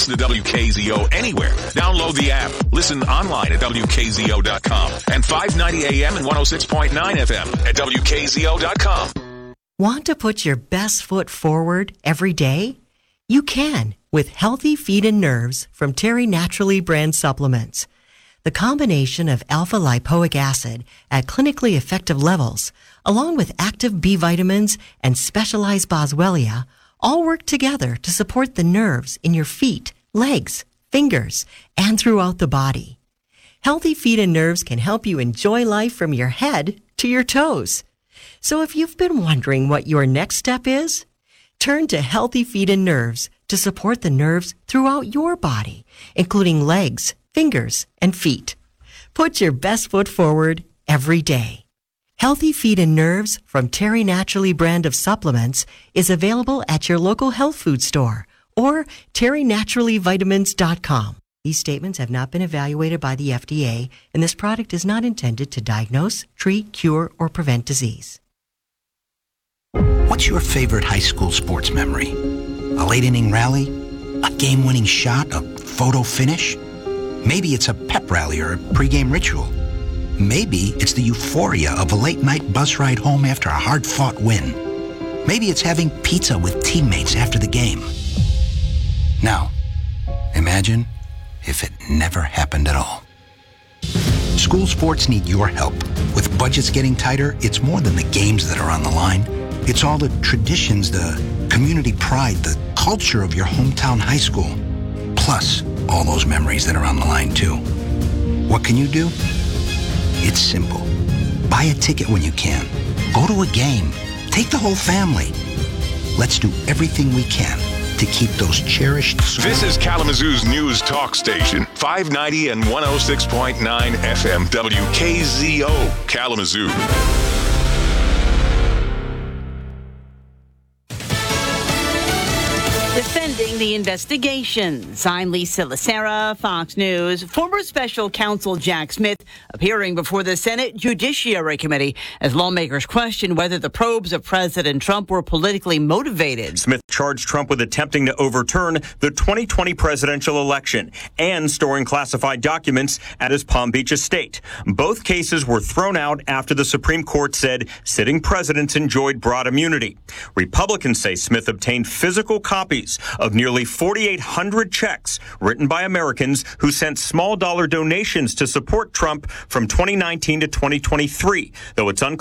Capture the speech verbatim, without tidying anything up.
Listen to W K Z O anywhere. Download the app. Listen online at W K Z O dot com and five ninety A M and one oh six point nine F M at W K Z O dot com. Want to put your best foot forward every day? You can with Healthy Feet and Nerves from Terry Naturally brand supplements. The combination of alpha-lipoic acid at clinically effective levels, along with active B vitamins and specialized boswellia, all work together to support the nerves in your feet, legs, fingers, and throughout the body. Healthy Feet and Nerves can help you enjoy life from your head to your toes. So if you've been wondering what your next step is, turn to Healthy Feet and Nerves to support the nerves throughout your body, including legs, fingers, and feet. Put your best foot forward every day. Healthy Feet and Nerves from Terry Naturally brand of supplements is available at your local health food store or terry naturally vitamins dot com. These statements have not been evaluated by the F D A, and this product is not intended to diagnose, treat, cure, or prevent disease. What's your favorite high school sports memory? A late inning rally? A game-winning shot? A photo finish? Maybe it's a pep rally or a pregame ritual. Maybe it's the euphoria of a late-night bus ride home after a hard-fought win. Maybe it's having pizza with teammates after the game. Now, imagine if it never happened at all. School sports need your help. With budgets getting tighter, it's more than the games that are on the line. It's all the traditions, the community pride, the culture of your hometown high school. Plus, all those memories that are on the line, too. What can you do? It's simple. Buy a ticket when you can. Go to a game. Take the whole family. Let's do everything we can to keep those cherished... This is Kalamazoo's news talk station, five ninety and one oh six point nine F M, W K Z O, Kalamazoo. Defending the investigations. I'm Lisa Lacera, Fox News. Former special counsel Jack Smith appearing before the Senate Judiciary Committee as lawmakers question whether the probes of President Trump were politically motivated. Smith charged Trump with attempting to overturn the twenty twenty presidential election and storing classified documents at his Palm Beach estate. Both cases were thrown out after the Supreme Court said sitting presidents enjoyed broad immunity. Republicans say Smith obtained physical copies of nearly forty-eight hundred checks written by Americans who sent small dollar donations to support Trump from twenty nineteen to twenty twenty-three, though it's unclear